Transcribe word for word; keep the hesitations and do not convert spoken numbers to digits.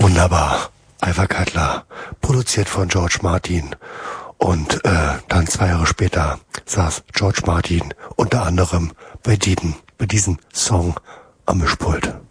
Wunderbar. Ivor Cutler, produziert von George Martin. Und äh, dann zwei Jahre später saß George Martin unter anderem bei diesem, bei diesem Song am Mischpult.